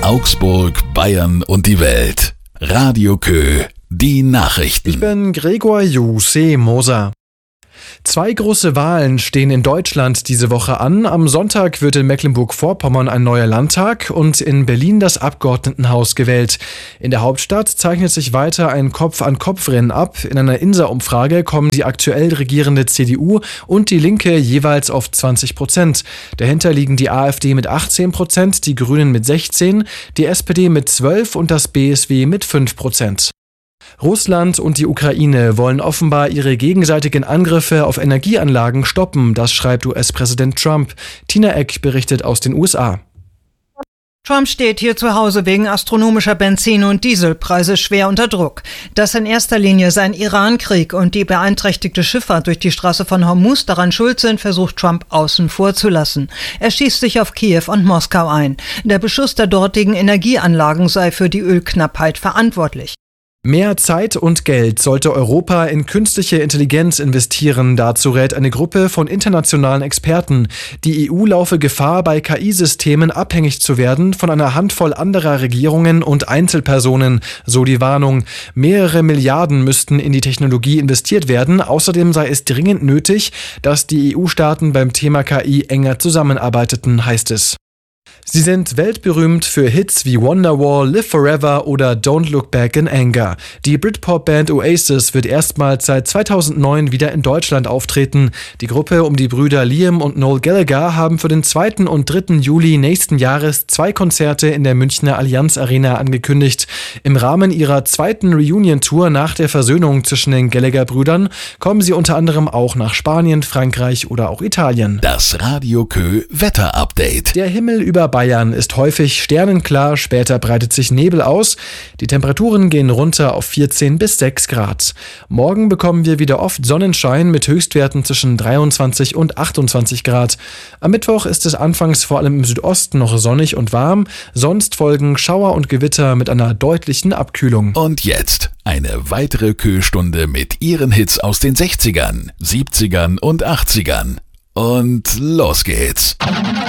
Augsburg, Bayern und die Welt. Radio Kö, die Nachrichten. Ich bin Gregor Moser. 2 große Wahlen stehen in Deutschland diese Woche an. Am Sonntag wird in Mecklenburg-Vorpommern ein neuer Landtag und in Berlin das Abgeordnetenhaus gewählt. In der Hauptstadt zeichnet sich weiter ein Kopf-an-Kopf-Rennen ab. In einer INSA-Umfrage kommen die aktuell regierende CDU und die Linke jeweils auf 20%. Dahinter liegen die AfD mit 18%, die Grünen mit 16%, die SPD mit 12% und das BSW mit 5%. Russland und die Ukraine wollen offenbar ihre gegenseitigen Angriffe auf Energieanlagen stoppen, das schreibt US-Präsident Trump. Tina Eck berichtet aus den USA. Trump steht hier zu Hause wegen astronomischer Benzin- und Dieselpreise schwer unter Druck. Dass in erster Linie sein Iran-Krieg und die beeinträchtigte Schifffahrt durch die Straße von Hormuz daran schuld sind, versucht Trump außen vor zu lassen. Er schießt sich auf Kiew und Moskau ein. Der Beschuss der dortigen Energieanlagen sei für die Ölknappheit verantwortlich. Mehr Zeit und Geld sollte Europa in künstliche Intelligenz investieren, dazu rät eine Gruppe von internationalen Experten. Die EU laufe Gefahr, bei KI-Systemen abhängig zu werden von einer Handvoll anderer Regierungen und Einzelpersonen, so die Warnung. Mehrere Milliarden müssten in die Technologie investiert werden. Außerdem sei es dringend nötig, dass die EU-Staaten beim Thema KI enger zusammenarbeiteten, heißt es. Sie sind weltberühmt für Hits wie Wonderwall, Live Forever oder Don't Look Back in Anger. Die Britpop-Band Oasis wird erstmals seit 2009 wieder in Deutschland auftreten. Die Gruppe um die Brüder Liam und Noel Gallagher haben für den 2. und 3. Juli nächsten Jahres 2 Konzerte in der Münchner Allianz Arena angekündigt. Im Rahmen ihrer 2. Reunion-Tour nach der Versöhnung zwischen den Gallagher-Brüdern kommen sie unter anderem auch nach Spanien, Frankreich oder auch Italien. Das Radio Kö Wetter-Update. Der Himmel über Bayern ist häufig sternenklar, später breitet sich Nebel aus. Die Temperaturen gehen runter auf 14 bis 6 Grad. Morgen bekommen wir wieder oft Sonnenschein mit Höchstwerten zwischen 23 und 28 Grad. Am Mittwoch ist es anfangs vor allem im Südosten noch sonnig und warm. Sonst folgen Schauer und Gewitter mit einer deutlichen Abkühlung. Und jetzt eine weitere Kö-Stunde mit ihren Hits aus den 60ern, 70ern und 80ern. Und los geht's.